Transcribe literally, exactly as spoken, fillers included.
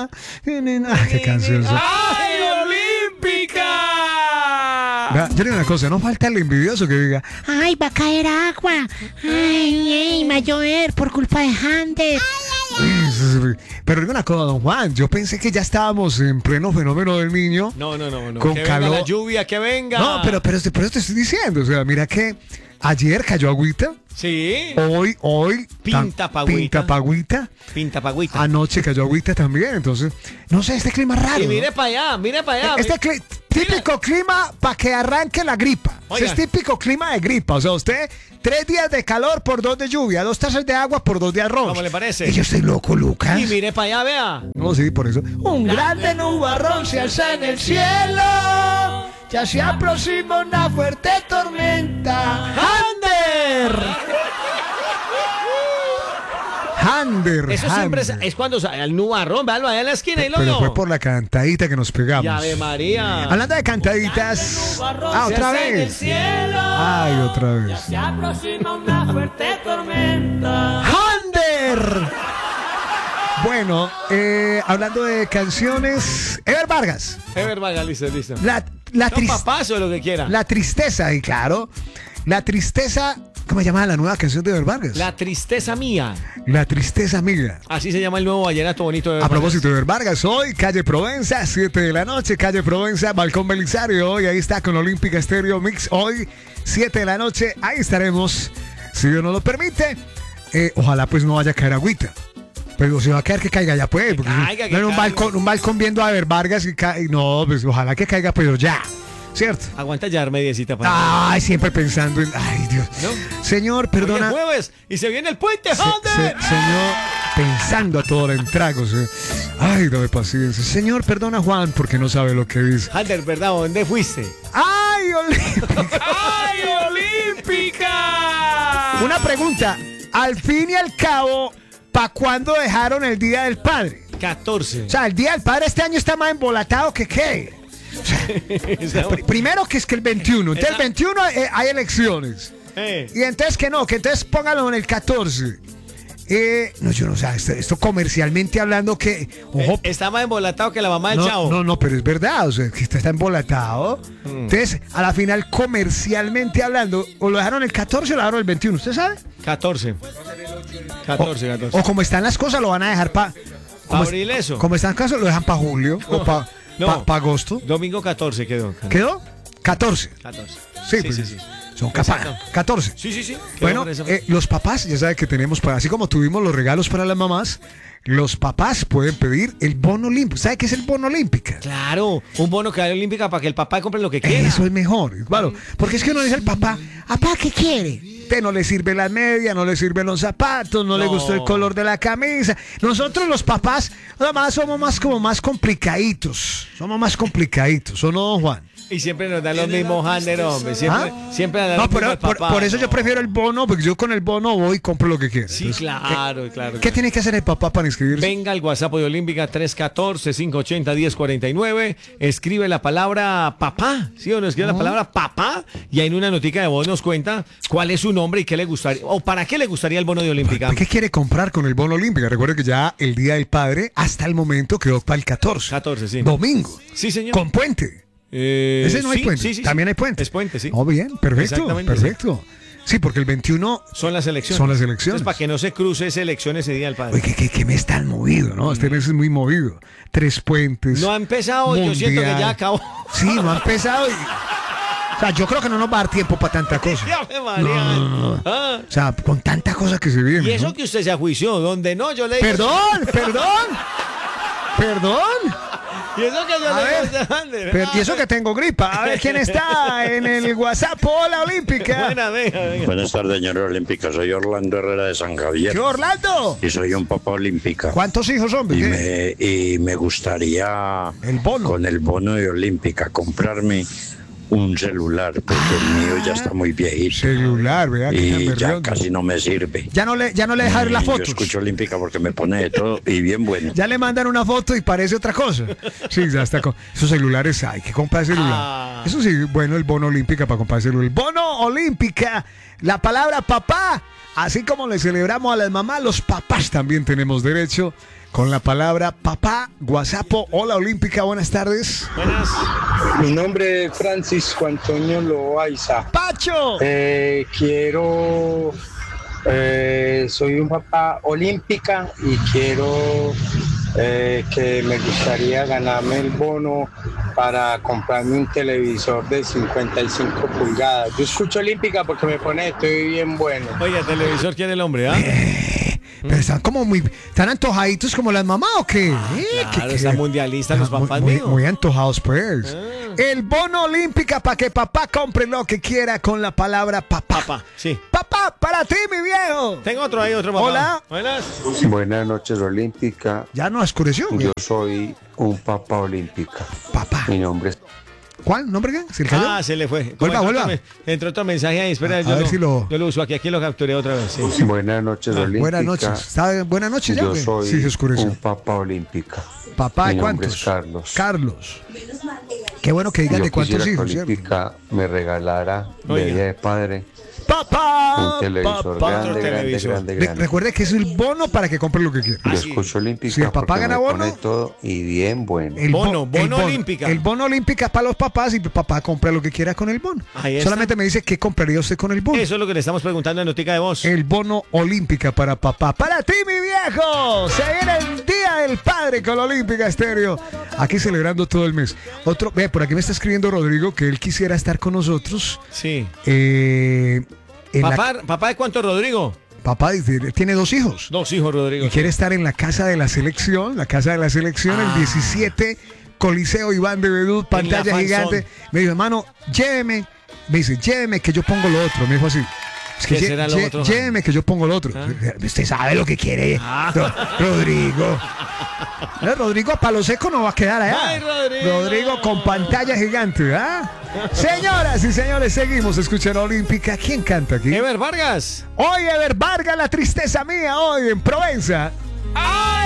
olímpica. Ah, qué canción. ¡Ay, olímpica! Vea, yo le digo una cosa, no falta el envidioso que diga, Ay, va a caer agua. Ay, ay, va a llover por culpa de Hunter. pero digo una cosa, don Juan, yo pensé que ya estábamos en pleno fenómeno del niño. No, no, no, no. Con que calor. venga la lluvia, que venga. No, pero, pero, pero eso te estoy diciendo, o sea, mira que ayer cayó agüita. Sí. Hoy, hoy. Pinta pa' agüita. Pinta pa' agüita. Pinta pa' agüita. Anoche cayó agüita también, entonces, no sé, este clima raro. Y mire ¿no? para allá, mire para allá. Este cli- típico clima para que arranque la gripa. Oiga. Es típico clima de gripa. O sea, usted, tres días de calor por dos de lluvia, dos tazas de agua por dos de arroz. ¿Cómo le parece? Y yo estoy loco, Lucas. Y mire para allá, vea. No, sí, por eso. Un grande nubarrón se alza en el cielo. Ya se aproxima una fuerte tormenta. ¡Hander! Hander. Eso siempre es, Hander. es cuando sale el nubarrón, véalo allá en la esquina y lo Pero vio. fue por la cantadita que nos pegamos. Y Ave María. Hablando de cantaditas. Ah, otra vez. Ay, otra vez. Se aproxima una fuerte tormenta. Hander. Bueno, eh, hablando de canciones, Ever Vargas. Ever Vargas, listo, listo. La, la, No, tris- papazo o lo que quiera. la tristeza, y claro, la tristeza, ¿cómo se llama la nueva canción de Ever Vargas? La tristeza mía. La tristeza amiga. Así se llama el nuevo vallenato bonito de Ever A Vargas. propósito de Ever Vargas, hoy, calle Provenza, siete de la noche, calle Provenza, Balcón Belisario, hoy ahí está con Olímpica Stereo Mix, hoy, siete de la noche, ahí estaremos, si Dios nos lo permite, eh, ojalá pues no vaya a caer agüita. Pero si va a caer, que caiga ya, pues. Porque caiga, no que en un caiga. balcón, un balcón viendo a Ever Vargas y ca- y no, pues ojalá que caiga, pero ya. ¿Cierto? Aguanta ya mediecita para. Ay, siempre pensando en. Ay, Dios. ¿No? Señor, Hoy perdona. es jueves y se viene el puente, Se- Hander. se- señor, pensando a toda hora en tragos. eh. Ay, dame paciencia. Señor, perdona, Juan, porque no sabe lo que dice. Hander, ¿verdad? ¿Dónde fuiste? ¡Ay, Olímpica! ¡Ay, olímpica! Una pregunta. Al fin y al cabo, ¿para cuándo dejaron el Día del Padre? catorce. O sea, el Día del Padre este año está más embolatado que qué. O sea, pr- primero que es que el veintiuno. Entonces el veintiuno eh, hay elecciones. Eh, Y entonces que no, que entonces pónganlo en el catorce. Eh, no, yo no sé, esto, esto comercialmente hablando que... Ojo, eh, está más embolatado que la mamá del no, chavo. no, no, pero es verdad, o sea, que esto está embolatado. Entonces, a la final, comercialmente hablando, o lo dejaron el catorce o lo dejaron el veintiuno, ¿usted sabe? catorce. catorce, catorce. O como están las cosas, lo van a dejar para... Abril eso. Como están las cosas, lo dejan para julio o para No. agosto. Domingo catorce quedó. ¿Quedó? catorce. catorce. Sí, Sí, pues, sí, sí. son capaz. Exacto. catorce. Sí, sí, sí. Quedó Bueno, por eso. eh, los papás, ya saben que tenemos, para, así como tuvimos los regalos para las mamás, los papás pueden pedir el bono olímpico. ¿Sabe qué es el bono olímpica? Claro, un bono que da olímpica para que el papá compre lo que quiera. Eso es mejor, claro. Porque es que uno dice al papá, ¿papá qué quiere? Te no le sirve la media, no le sirven los zapatos, no, le No. gustó el color de la camisa. Nosotros los papás, además somos más como más complicaditos. Somos más complicaditos, ¿o no, don Juan? Y siempre nos dan los mismos Hander, hombre. Siempre, ¿Ah? siempre nos dan No, los pero mismos por, papá, por eso ¿no? yo prefiero el bono, porque yo con el bono voy y compro lo que quiero. Sí, Entonces, claro, ¿qué, claro. ¿Qué claro. tiene que hacer el papá para inscribirse? Venga al WhatsApp de Olímpica tres uno cuatro, cinco ocho cero, uno cero cuatro nueve. Escribe la palabra papá. ¿Sí o no? Escribe la palabra papá. Y ahí en una notica de voz nos cuenta cuál es su nombre y qué le gustaría. O para qué le gustaría el bono de Olímpica. ¿Qué quiere comprar con el bono olímpico? Recuerde que ya el Día del Padre, hasta el momento, quedó para el catorce. catorce, sí. Domingo. Sí, señor. Con puente. Eh, Ese no hay sí, puente. sí, sí, También sí. hay puente. Es puente, sí. Oh, bien, perfecto. Exactamente, Perfecto. Sí. porque el veintiuno Son las elecciones. Son las elecciones. Entonces, para que no se cruce esa elección ese día del padre. Oye, que, que, que me están movido, ¿no? Este mes es muy movido. Tres puentes. No ha empezado, yo siento que mundial. ya acabó. Sí, no ha empezado. Y, o sea, yo creo que no nos va a dar tiempo para tanta cosa. Ave María. No, no, no, no. Ah. O sea, con tanta cosa que se viene. Y eso ¿no? que usted se ajuició, donde no, yo le digo. Perdón, perdón. Perdón. Y eso que yo A le ver, digo. Ander. Pero- y eso que tengo gripa. A ver quién está en el WhatsApp. Hola, Olímpica. Buena, venga, venga. Buenas tardes, señora Olímpica. Soy Orlando Herrera de San Javier. ¿Qué, Orlando? Y soy un papá olímpica. ¿Cuántos hijos son? Y ¿Qué? me, y me gustaría, El bono. con el bono de Olímpica, comprarme un celular, porque el mío ya está muy viejito. Celular, vea que Y tan ya berriondo. casi no me sirve. Ya no le, ya no le deja ver las Y Yo fotos. escucho Olímpica porque me pone de todo y bien bueno. Ya le mandan una foto y parece otra cosa. Sí, ya está. Con esos celulares hay que comprar celular. Ah. Eso sí, bueno, el bono olímpica para comprar celular. El bono olímpica, la palabra papá, así como le celebramos a las mamás, los papás también tenemos derecho con la palabra papá. Guasapo, hola Olímpica, buenas tardes. Buenas. Mi nombre es Francisco Antonio Loaiza. ¡Pacho! Eh, quiero, eh, soy un papá olímpica y quiero eh, que me gustaría ganarme el bono para comprarme un televisor de cincuenta y cinco pulgadas. Yo escucho olímpica porque me pone, estoy bien bueno. Oye, televisor, ¿quién es el hombre, ah? Pero están como muy, tan antojaditos como las mamás o qué. Eh, Claro, ¿qué- están qué? mundialistas los Ah, muy- papás muy, míos. muy antojados pues. Ah. El bono olímpica para que papá compre lo que quiera con la palabra papá. Papá, sí. Papá, para ti mi viejo. Tengo otro ahí, otro papá. Hola. Buenas. Buenas noches, Olímpica. Ya no oscureció. Yo soy un papá olímpica. Papá. Mi nombre es... ¿Cuál? ¿Nombre qué? ¿Se le cayó? Ah, se le fue. Vuelva, Entró vuelva. otro me- Entró otro mensaje ahí, espera, A- a yo, ver lo, si lo- yo lo uso aquí, aquí lo capturé otra vez. Sí. Buenas noches, Olímpica. Buenas noches. ¿Está bien? Buenas noches ya. Yo güey? soy Sí, se oscureció. un papá olímpica. Papá, Mi ¿de nombre cuántos? es Carlos. Carlos. Qué bueno que digan Yo de cuántos quisiera hijos, que ¿cierto? Olímpica me regalara de Oiga. Día de Padre Papá. un televisor papá. grande, Otro grande, televisor. grande, Re- grande. recuerde que es el bono para que compre lo que quiera. Yo Ah, sí. escucho Olímpica Si el papá porque gana me bono, pone todo y bien bueno. El Bono, bo- el bono olímpica. El bono olímpica es para los papás y papá compra lo que quiera con el bono. Ahí está. Solamente me dice qué compraría usted con el bono. Eso es lo que le estamos preguntando en Notica de Voz. El bono olímpica para papá. Para ti, mi viejo. Se viene el Día del Padre con la Olímpica Estéreo. Aquí celebrando todo el mes. Otro, ve, por aquí me está escribiendo Rodrigo que él quisiera estar con nosotros. Sí. Eh, en la- Papá, ¿Papá de cuánto, Rodrigo? papá dice, tiene dos hijos. Dos hijos, Rodrigo. Y quiere estar en la casa de la selección, la casa de la selección, Ah. el diecisiete, Coliseo Iván de Bedú, pantalla Fanzón. gigante. Me dijo, hermano, lléveme. Me dice, lléveme que yo pongo lo otro. Me dijo así. Es que ¿Qué lle- será lo lle- otro? lléveme que yo pongo lo otro. Ah. Usted sabe lo que quiere, Ah. Ro- Rodrigo. No, Rodrigo a palo seco no va a quedar allá. Ay, Rodrigo. Rodrigo con pantalla gigante, ¿ah? Señoras y señores, seguimos escuchando Olímpica. ¿Quién canta aquí? Ever Vargas. Hoy Ever Vargas, la tristeza mía, hoy en Provenza. ¡Ay!